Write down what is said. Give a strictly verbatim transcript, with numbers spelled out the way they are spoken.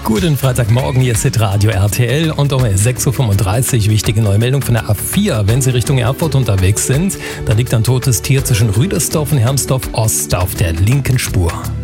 Guten Freitagmorgen, hier ist Hitradio R T L und um sechs Uhr fünfunddreißig wichtige neue Meldung von der A vier. Wenn Sie Richtung Erfurt unterwegs sind, da liegt ein totes Tier zwischen Rüdersdorf und Hermsdorf Ost auf der linken Spur.